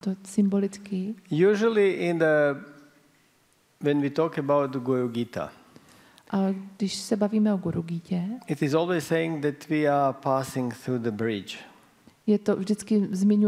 to symbolicky. Usually when we talk about the Guru Gita, A když se bavíme o Guru Gítě, it is always saying that we are passing through the bridge. je to vždycky zmiňuje